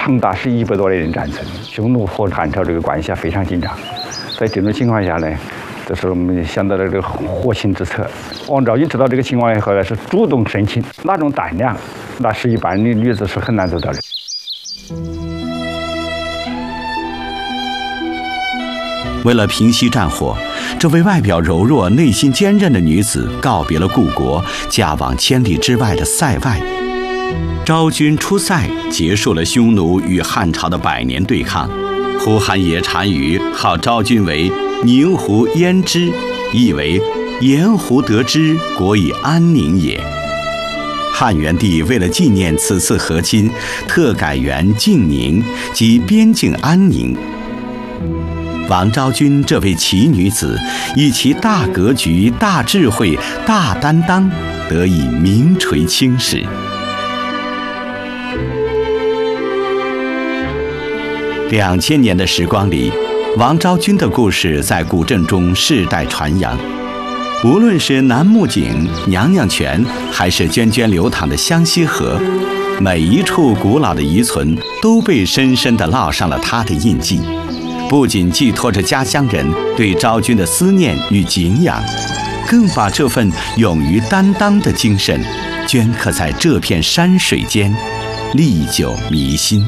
长达是100多年战争，匈奴和汉朝这个关系非常紧张。在这种情况下呢，就是我们想到了这个活亲之策。王昭君知道这个情况以后呢，是主动申请，那种胆量，那是一般的女子是很难做到的。 为了平息战火，这位外表柔弱、内心坚韧的女子告别了故国，嫁往千里之外的塞外。昭君出塞，结束了匈奴与汉朝的100年对抗。呼韩邪单于号昭君为宁胡焉支，意为盐湖得之，国以安宁也。汉元帝为了纪念此次和亲，特改元静宁，即边境安宁。王昭君这位奇女子，以其大格局、大智慧、大担当，得以名垂青史。2000年的时光里，王昭君的故事在古镇中世代传扬。无论是楠木井、娘娘泉，还是涓涓流淌的湘西河，每一处古老的遗存都被深深地烙上了她的印记。不仅寄托着家乡人对昭君的思念与敬仰，更把这份勇于担当的精神镌刻在这片山水间，历久弥新。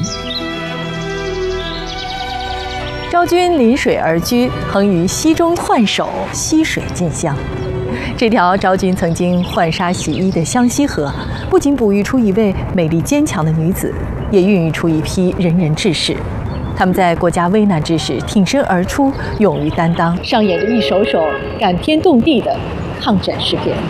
昭君临水而居，横于溪中浣手，溪水尽香。这条昭君曾经浣纱洗衣的湘西河，不仅哺育出一位美丽坚强的女子，也孕育出一批仁人志士。他们在国家危难之时挺身而出，勇于担当，上演着一首首感天动地的抗战诗篇。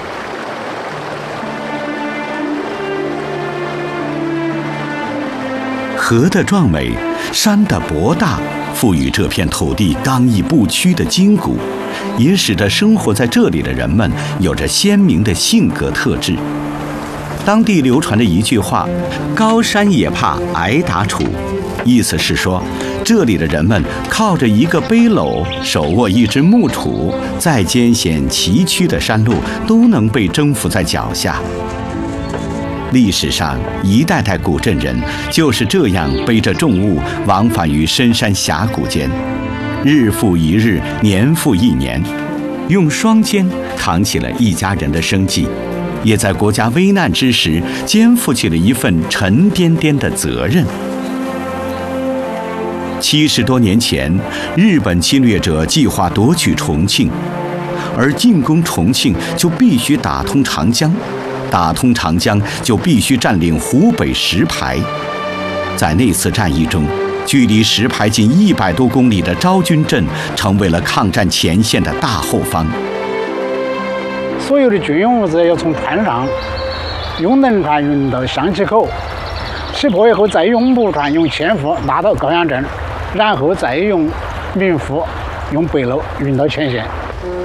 河的壮美，山的博大，赋予这片土地刚毅不屈的筋骨，也使得生活在这里的人们有着鲜明的性格特质。当地流传着一句话：“高山也怕挨打杵”，意思是说，这里的人们靠着一个背篓，手握一只木杵，再艰险崎岖的山路都能被征服在脚下。历史上，一代代古镇人就是这样背着重物往返于深山峡谷间，日复一日，年复一年，用双肩扛起了一家人的生计，也在国家危难之时肩负起了一份沉甸甸的责任。70多年前，日本侵略者计划夺取重庆，而进攻重庆就必须打通长江，打通长江就必须占领湖北石牌。在那次战役中，距离石牌仅100多公里的昭君镇成为了抗战前线的大后方。 所有的军用物资要从船上用轮船运到湘西口，起坡以后再用木船用纤夫拉到高阳镇，然后再用民夫用背篓运到前线。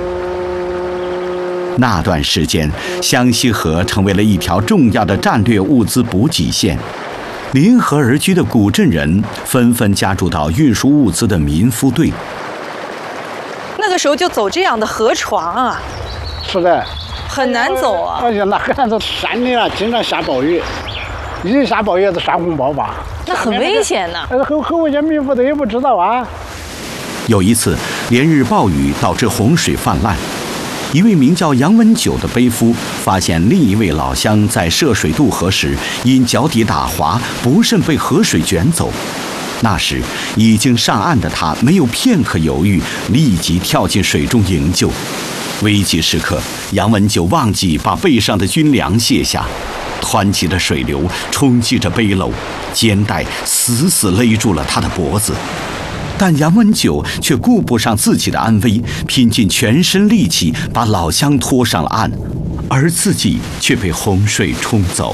那段时间，湘西河成为了一条重要的战略物资补给线。临河而居的古镇人纷纷加入到运输物资的民夫队。 那个时候就走这样的河床啊， 是的， 很难走啊。 而且那很难走，山里啊经常下暴雨，一下暴雨就山洪爆发， 那很危险呢。 很危险，民夫队也不知道啊。 有一次，连日暴雨导致洪水泛滥。一位名叫杨文九的背夫发现另一位老乡在涉水渡河时，因脚底打滑，不慎被河水卷走。那时已经上岸的他没有片刻犹豫，立即跳进水中营救。危急时刻，杨文九忘记把背上的军粮卸下，湍急的水流冲击着背篓，肩带死死勒住了他的脖子。但杨文九却顾不上自己的安危，拼尽全身力气把老乡拖上了岸，而自己却被洪水冲走。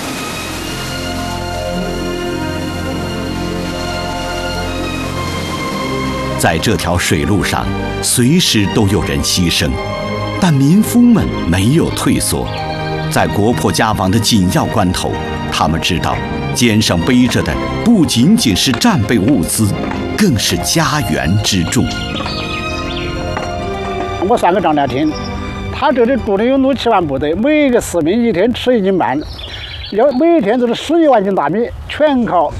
在这条水路上，随时都有人牺牲，但民夫们没有退缩。在国破家亡的紧要关头，他们知道肩上背着的不仅仅是战备物资，更是家园之重。 我3个张家厅，他这里住的有6、7万部队，每一个士兵一天吃1斤半，要每一天都是11万斤大米，全靠